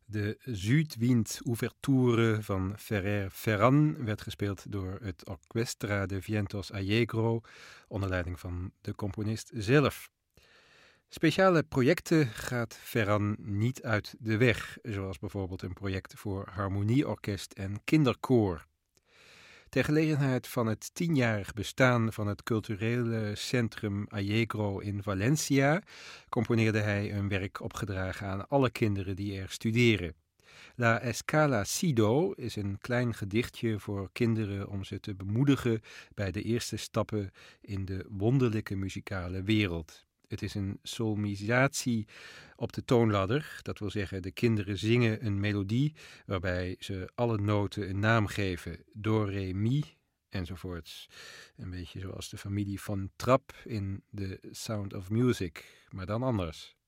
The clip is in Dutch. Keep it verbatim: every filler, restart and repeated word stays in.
De Zuidwind Ouverture van Ferrer Ferran werd gespeeld door het Orquestra de Vientos Allegro onder leiding van de componist zelf. Speciale projecten gaat Ferran niet uit de weg, zoals bijvoorbeeld een project voor harmonieorkest en kinderkoor. Ter gelegenheid van het tienjarig bestaan van het culturele centrum Allegro in Valencia componeerde hij een werk opgedragen aan alle kinderen die er studeren. La Escala Sido is een klein gedichtje voor kinderen om ze te bemoedigen bij de eerste stappen in de wonderlijke muzikale wereld. Het is een solmisatie op de toonladder, dat wil zeggen de kinderen zingen een melodie waarbij ze alle noten een naam geven, do, re, mi enzovoorts. Een beetje zoals de familie van Trapp in The Sound of Music, maar dan anders.